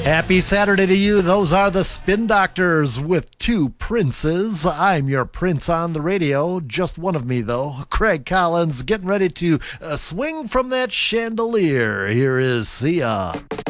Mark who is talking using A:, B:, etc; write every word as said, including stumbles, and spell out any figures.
A: Happy Saturday to you. Those are the Spin Doctors with two princes. I'm your prince on the radio. Just one of me, though. Craig Collins getting ready to uh, swing from that chandelier. Here is See Ya.